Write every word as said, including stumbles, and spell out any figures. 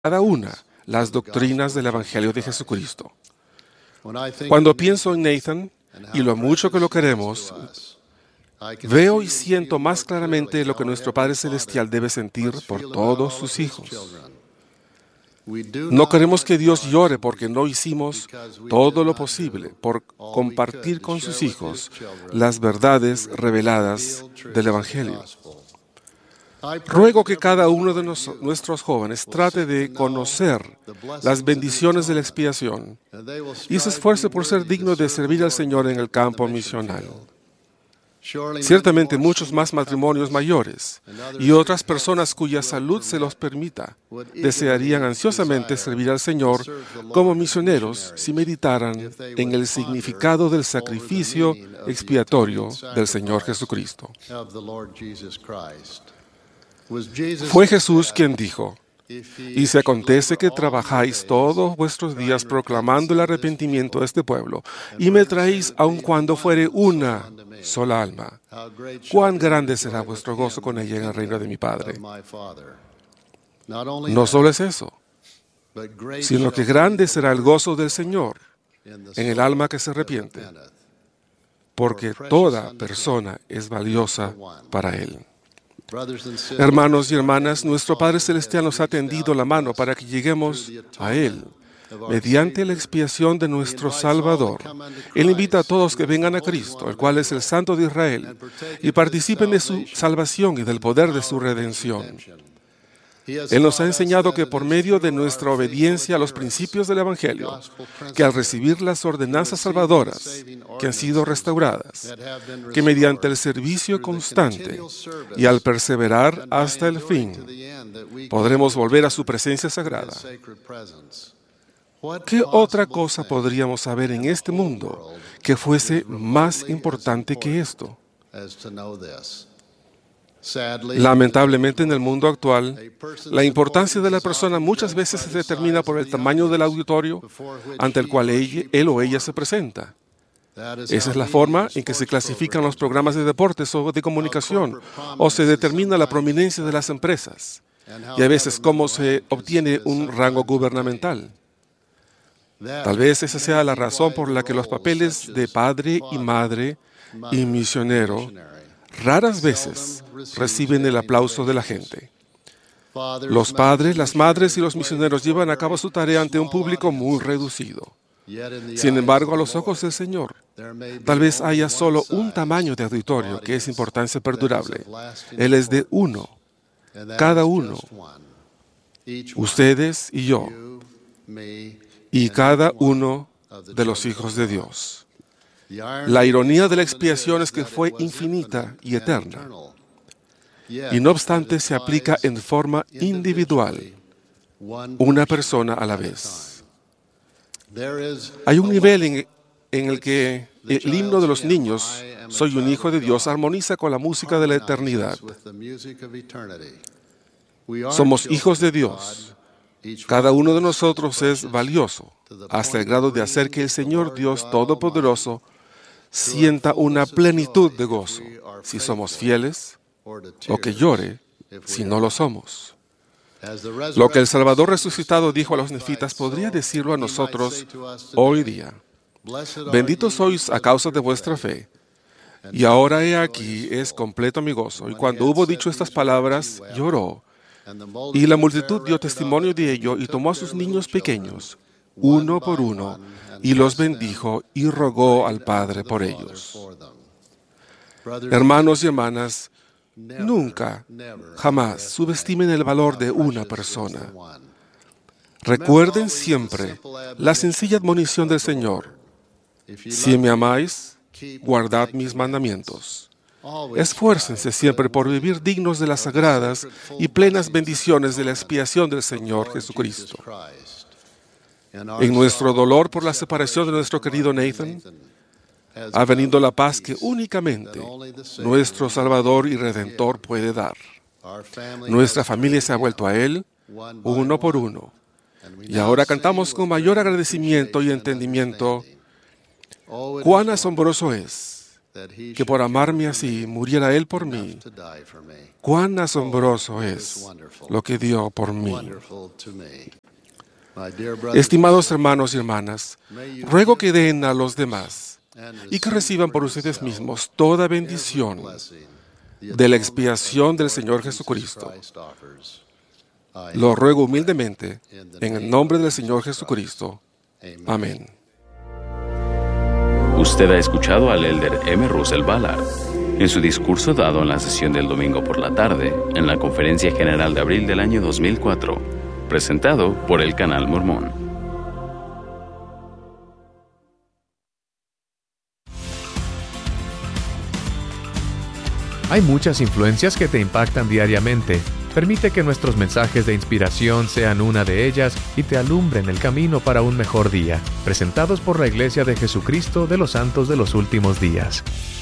cada una las doctrinas del Evangelio de Jesucristo. Cuando pienso en Nathan y lo mucho que lo queremos, veo y siento más claramente lo que nuestro Padre Celestial debe sentir por todos sus hijos. No queremos que Dios llore porque no hicimos todo lo posible por compartir con sus hijos las verdades reveladas del Evangelio. Ruego que cada uno de nos, nuestros jóvenes trate de conocer las bendiciones de la expiación y se esfuerce por ser digno de servir al Señor en el campo misional. Ciertamente muchos más matrimonios mayores y otras personas cuya salud se los permita desearían ansiosamente servir al Señor como misioneros si meditaran en el significado del sacrificio expiatorio del Señor Jesucristo. Fue Jesús quien dijo: y si acontece que trabajáis todos vuestros días proclamando el arrepentimiento de este pueblo, y me traéis aun cuando fuere una sola alma, cuán grande será vuestro gozo con ella en el reino de mi Padre. No solo es eso, sino que grande será el gozo del Señor en el alma que se arrepiente, porque toda persona es valiosa para Él. Hermanos y hermanas, nuestro Padre Celestial nos ha tendido la mano para que lleguemos a Él mediante la expiación de nuestro Salvador. Él invita a todos que vengan a Cristo, el cual es el Santo de Israel, y participen de su salvación y del poder de su redención. Él nos ha enseñado que por medio de nuestra obediencia a los principios del Evangelio, que al recibir las ordenanzas salvadoras que han sido restauradas, que mediante el servicio constante y al perseverar hasta el fin, podremos volver a su presencia sagrada. ¿Qué otra cosa podríamos saber en este mundo que fuese más importante que esto? Lamentablemente, en el mundo actual, la importancia de la persona muchas veces se determina por el tamaño del auditorio ante el cual él, él o ella se presenta. Esa es la forma en que se clasifican los programas de deportes o de comunicación, o se determina la prominencia de las empresas, y a veces cómo se obtiene un rango gubernamental. Tal vez esa sea la razón por la que los papeles de padre y madre y misionero raras veces reciben el aplauso de la gente. Los padres, las madres y los misioneros llevan a cabo su tarea ante un público muy reducido. Sin embargo, a los ojos del Señor, tal vez haya solo un tamaño de auditorio que es importancia perdurable. Él es de uno, cada uno, ustedes y yo, y cada uno de los hijos de Dios. La ironía de la expiación es que fue infinita y eterna, y no obstante se aplica en forma individual, una persona a la vez. Hay un nivel en, en el que el himno de los niños, "Soy un hijo de Dios", armoniza con la música de la eternidad. Somos hijos de Dios. Cada uno de nosotros es valioso, hasta el grado de hacer que el Señor Dios Todopoderoso sienta una plenitud de gozo si somos fieles, o que llore si no lo somos. Lo que el Salvador resucitado dijo a los nefitas podría decirlo a nosotros hoy día: benditos sois a causa de vuestra fe, y ahora he aquí es completo mi gozo. Y cuando hubo dicho estas palabras, lloró, y la multitud dio testimonio de ello, y tomó a sus niños pequeños, uno por uno, y los bendijo y rogó al Padre por ellos. Hermanos y hermanas, nunca, jamás subestimen el valor de una persona. Recuerden siempre la sencilla admonición del Señor: si me amáis, guardad mis mandamientos. Esfuércense siempre por vivir dignos de las sagradas y plenas bendiciones de la expiación del Señor Jesucristo. En nuestro dolor por la separación de nuestro querido Nathan, ha venido la paz que únicamente nuestro Salvador y Redentor puede dar. Nuestra familia se ha vuelto a Él, uno por uno, y ahora cantamos con mayor agradecimiento y entendimiento: cuán asombroso es que por amarme así muriera Él por mí. Cuán asombroso es lo que dio por mí. Estimados hermanos y hermanas, ruego que den a los demás y que reciban por ustedes mismos toda bendición de la expiación del Señor Jesucristo. Lo ruego humildemente en el nombre del Señor Jesucristo. Amén. Usted ha escuchado al elder M. Russell Ballard en su discurso dado en la sesión del domingo por la tarde en la Conferencia General de abril del año dos mil cuatro, presentado por el Canal Mormón. Hay muchas influencias que te impactan diariamente. Permite que nuestros mensajes de inspiración sean una de ellas y te alumbren el camino para un mejor día. Presentados por la Iglesia de Jesucristo de los Santos de los Últimos Días.